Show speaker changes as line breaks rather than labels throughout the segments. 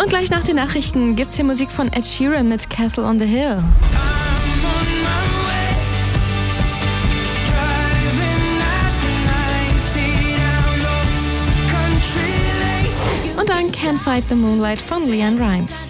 Und gleich nach den Nachrichten gibt's hier Musik von Ed Sheeran mit Castle on the Hill. Und dann Can't Fight the Moonlight von LeAnn Rimes.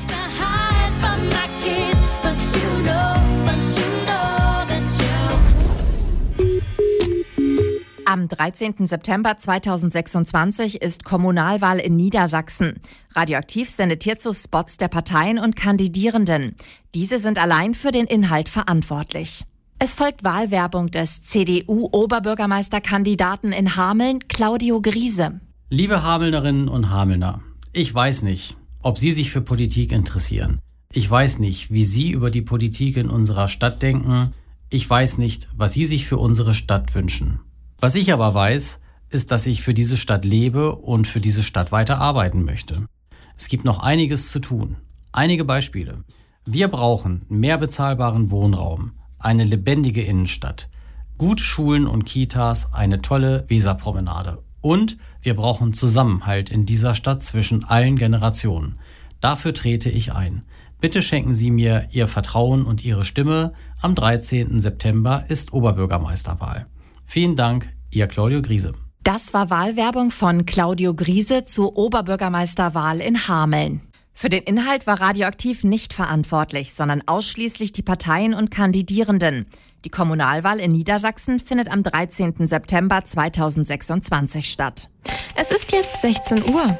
Am 13. September 2026 ist Kommunalwahl in Niedersachsen. Radioaktiv sendet hierzu Spots der Parteien und Kandidierenden. Diese sind allein für den Inhalt verantwortlich. Es folgt Wahlwerbung des CDU-Oberbürgermeisterkandidaten in Hameln, Claudio Griese.
Liebe Hamelnerinnen und Hamelner, ich weiß nicht, ob Sie sich für Politik interessieren. Ich weiß nicht, wie Sie über die Politik in unserer Stadt denken. Ich weiß nicht, was Sie sich für unsere Stadt wünschen. Was ich aber weiß, ist, dass ich für diese Stadt lebe und für diese Stadt weiter arbeiten möchte. Es gibt noch einiges zu tun. Einige Beispiele. Wir brauchen mehr bezahlbaren Wohnraum, eine lebendige Innenstadt, gute Schulen und Kitas, eine tolle Weserpromenade. Und wir brauchen Zusammenhalt in dieser Stadt zwischen allen Generationen. Dafür trete ich ein. Bitte schenken Sie mir Ihr Vertrauen und Ihre Stimme. Am 13. September ist Oberbürgermeisterwahl. Vielen Dank, Ihr Claudio Griese.
Das war Wahlwerbung von Claudio Griese zur Oberbürgermeisterwahl in Hameln. Für den Inhalt war Radioaktiv nicht verantwortlich, sondern ausschließlich die Parteien und Kandidierenden. Die Kommunalwahl in Niedersachsen findet am 13. September 2026 statt.
Es ist jetzt 16 Uhr.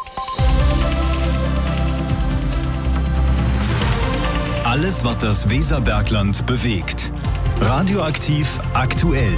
Alles, was das Weserbergland bewegt. Radioaktiv aktuell.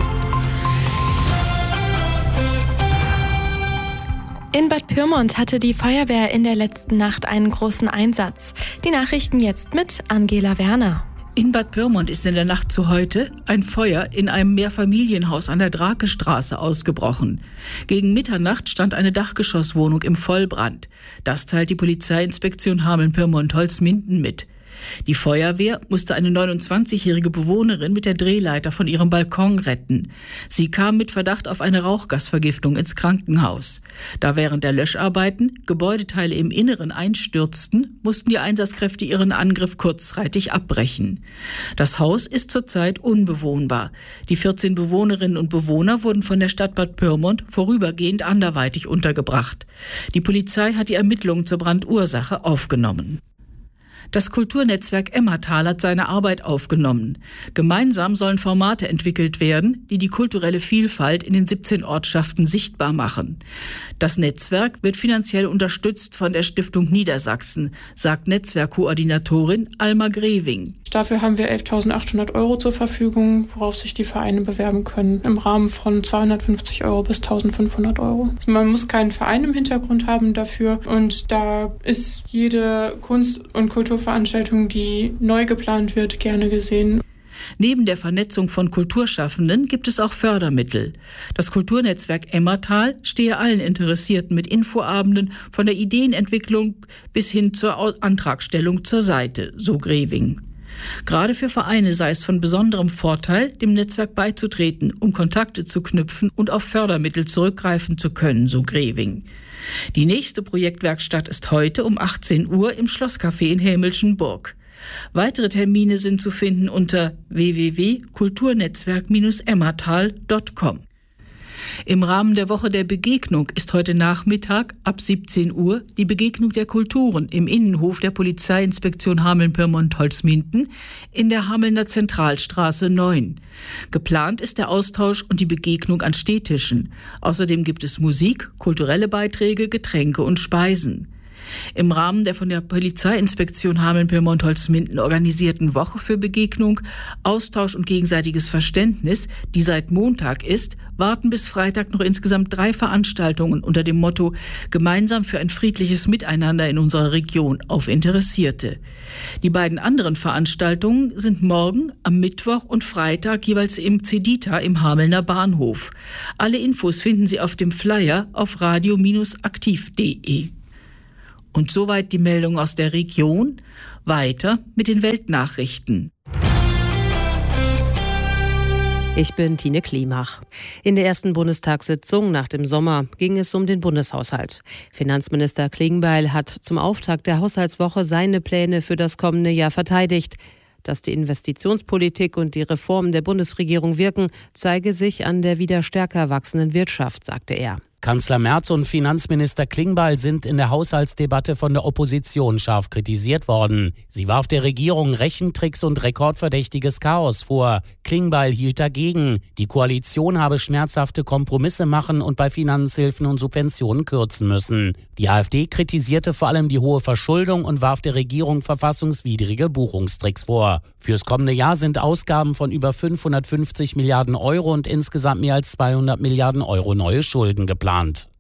In Bad Pyrmont hatte die Feuerwehr in der letzten Nacht einen großen Einsatz. Die Nachrichten jetzt mit Angela Werner.
In Bad Pyrmont ist in der Nacht zu heute ein Feuer in einem Mehrfamilienhaus an der Drakestraße ausgebrochen. Gegen Mitternacht stand eine Dachgeschosswohnung im Vollbrand. Das teilt die Polizeiinspektion Hameln-Pyrmont-Holzminden mit. Die Feuerwehr musste eine 29-jährige Bewohnerin mit der Drehleiter von ihrem Balkon retten. Sie kam mit Verdacht auf eine Rauchgasvergiftung ins Krankenhaus. Da während der Löscharbeiten Gebäudeteile im Inneren einstürzten, mussten die Einsatzkräfte ihren Angriff kurzzeitig abbrechen. Das Haus ist zurzeit unbewohnbar. Die 14 Bewohnerinnen und Bewohner wurden von der Stadt Bad Pyrmont vorübergehend anderweitig untergebracht. Die Polizei hat die Ermittlungen zur Brandursache aufgenommen. Das Kulturnetzwerk Emmertal hat seine Arbeit aufgenommen. Gemeinsam sollen Formate entwickelt werden, die die kulturelle Vielfalt in den 17 Ortschaften sichtbar machen. Das Netzwerk wird finanziell unterstützt von der Stiftung Niedersachsen, sagt Netzwerkkoordinatorin Alma Greving.
Dafür haben wir 11.800 € zur Verfügung, worauf sich die Vereine bewerben können, im Rahmen von 250 € bis 1.500 €. Also man muss keinen Verein im Hintergrund haben dafür und da ist jede Kunst- und Kulturveranstaltung, die neu geplant wird, gerne gesehen.
Neben der Vernetzung von Kulturschaffenden gibt es auch Fördermittel. Das Kulturnetzwerk Emmertal stehe allen Interessierten mit Infoabenden von der Ideenentwicklung bis hin zur Antragstellung zur Seite, so Greving. Gerade für Vereine sei es von besonderem Vorteil, dem Netzwerk beizutreten, um Kontakte zu knüpfen und auf Fördermittel zurückgreifen zu können, so Greving. Die nächste Projektwerkstatt ist heute um 18 Uhr im Schlosscafé in Hämelschenburg. Weitere Termine sind zu finden unter www.kulturnetzwerk-emmertal.com. Im Rahmen der Woche der Begegnung ist heute Nachmittag ab 17 Uhr die Begegnung der Kulturen im Innenhof der Polizeiinspektion Hameln-Pyrmont-Holzminden in der Hamelner Zentralstraße 9. Geplant ist der Austausch und die Begegnung an Stehtischen. Außerdem gibt es Musik, kulturelle Beiträge, Getränke und Speisen. Im Rahmen der von der Polizeiinspektion Hameln-Pyrmont-Holzminden organisierten Woche für Begegnung, Austausch und gegenseitiges Verständnis, die seit Montag ist, warten bis Freitag noch insgesamt 3 Veranstaltungen unter dem Motto Gemeinsam für ein friedliches Miteinander in unserer Region auf Interessierte. Die beiden anderen Veranstaltungen sind morgen, am Mittwoch und Freitag jeweils im Cedita im Hamelner Bahnhof. Alle Infos finden Sie auf dem Flyer auf radio-aktiv.de. Und soweit die Meldung aus der Region. Weiter mit den Weltnachrichten.
Ich bin Tine Klimach. In der ersten Bundestagssitzung nach dem Sommer ging es um den Bundeshaushalt. Finanzminister Klingbeil hat zum Auftakt der Haushaltswoche seine Pläne für das kommende Jahr verteidigt. Dass die Investitionspolitik und die Reformen der Bundesregierung wirken, zeige sich an der wieder stärker wachsenden Wirtschaft, sagte er.
Kanzler Merz und Finanzminister Klingbeil sind in der Haushaltsdebatte von der Opposition scharf kritisiert worden. Sie warf der Regierung Rechentricks und rekordverdächtiges Chaos vor. Klingbeil hielt dagegen. Die Koalition habe schmerzhafte Kompromisse machen und bei Finanzhilfen und Subventionen kürzen müssen. Die AfD kritisierte vor allem die hohe Verschuldung und warf der Regierung verfassungswidrige Buchungstricks vor. Fürs kommende Jahr sind Ausgaben von über 550 Milliarden Euro und insgesamt mehr als 200 Milliarden Euro neue Schulden geplant.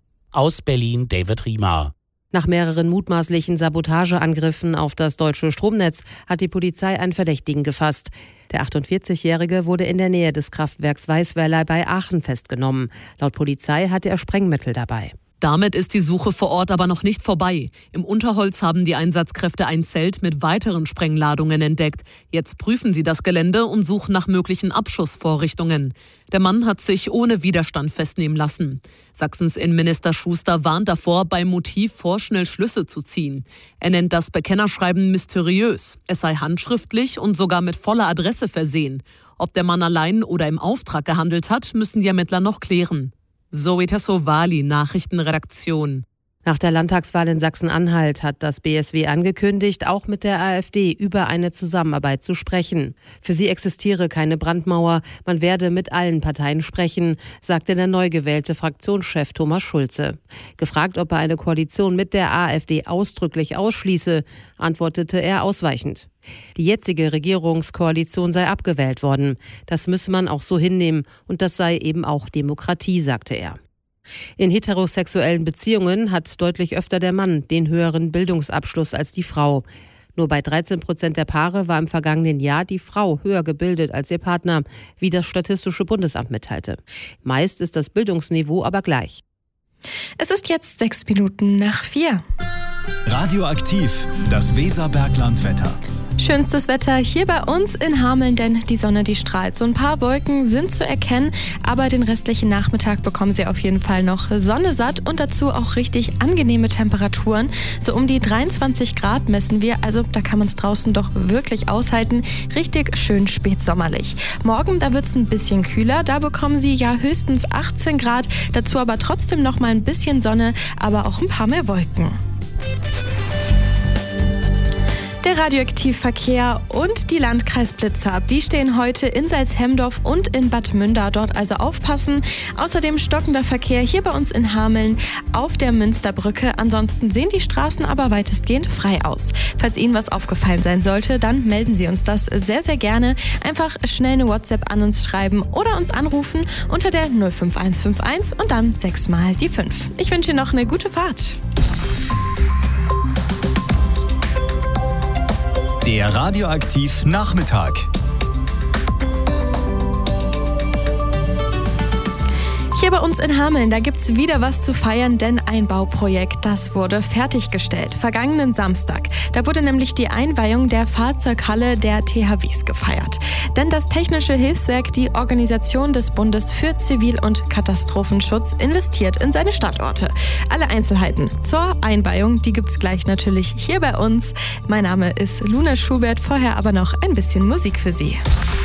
Aus Berlin David Riemer.
Nach mehreren mutmaßlichen Sabotageangriffen auf das deutsche Stromnetz hat die Polizei einen Verdächtigen gefasst. Der 48-Jährige wurde in der Nähe des Kraftwerks Weißweiler bei Aachen festgenommen. Laut Polizei hatte er Sprengmittel dabei.
Damit ist die Suche vor Ort aber noch nicht vorbei. Im Unterholz haben die Einsatzkräfte ein Zelt mit weiteren Sprengladungen entdeckt. Jetzt prüfen sie das Gelände und suchen nach möglichen Abschussvorrichtungen. Der Mann hat sich ohne Widerstand festnehmen lassen. Sachsens Innenminister Schuster warnt davor, beim Motiv vorschnell Schlüsse zu ziehen. Er nennt das Bekennerschreiben mysteriös. Es sei handschriftlich und sogar mit voller Adresse versehen. Ob der Mann allein oder im Auftrag gehandelt hat, müssen die Ermittler noch klären. Zoe Tassovali, Nachrichtenredaktion.
Nach der Landtagswahl in Sachsen-Anhalt hat das BSW angekündigt, auch mit der AfD über eine Zusammenarbeit zu sprechen. Für sie existiere keine Brandmauer, man werde mit allen Parteien sprechen, sagte der neu gewählte Fraktionschef Thomas Schulze. Gefragt, ob er eine Koalition mit der AfD ausdrücklich ausschließe, antwortete er ausweichend. Die jetzige Regierungskoalition sei abgewählt worden. Das müsse man auch so hinnehmen und das sei eben auch Demokratie, sagte er. In heterosexuellen Beziehungen hat deutlich öfter der Mann den höheren Bildungsabschluss als die Frau. Nur bei 13% der Paare war im vergangenen Jahr die Frau höher gebildet als ihr Partner, wie das Statistische Bundesamt mitteilte. Meist ist das Bildungsniveau aber gleich.
Es ist jetzt 4:06.
Radioaktiv, das Weserbergland-Wetter.
Schönstes Wetter hier bei uns in Hameln, denn die Sonne, die strahlt. So ein paar Wolken sind zu erkennen, aber den restlichen Nachmittag bekommen Sie auf jeden Fall noch Sonne satt und dazu auch richtig angenehme Temperaturen. So um die 23 Grad messen wir, also da kann man es draußen doch wirklich aushalten. Richtig schön spätsommerlich. Morgen, da wird es ein bisschen kühler, da bekommen Sie ja höchstens 18 Grad, dazu aber trotzdem noch mal ein bisschen Sonne, aber auch ein paar mehr Wolken. Der Radioaktivverkehr und die Landkreisblitzer, die stehen heute in Salzhemdorf und in Bad Münder, dort also aufpassen. Außerdem stockender Verkehr hier bei uns in Hameln auf der Münsterbrücke. Ansonsten sehen die Straßen aber weitestgehend frei aus. Falls Ihnen was aufgefallen sein sollte, dann melden Sie uns das sehr, sehr gerne. Einfach schnell eine WhatsApp an uns schreiben oder uns anrufen unter der 05151 und dann 6 mal die 5. Ich wünsche Ihnen noch eine gute Fahrt.
Der Radioaktiv Nachmittag.
Hier bei uns in Hameln, da gibt's wieder was zu feiern, denn ein Bauprojekt, das wurde fertiggestellt. Vergangenen Samstag. Da wurde nämlich die Einweihung der Fahrzeughalle der THWs gefeiert. Denn das Technische Hilfswerk, die Organisation des Bundes für Zivil- und Katastrophenschutz, investiert in seine Standorte. Alle Einzelheiten zur Einweihung, die gibt's gleich natürlich hier bei uns. Mein Name ist Luna Schubert, vorher aber noch ein bisschen Musik für Sie.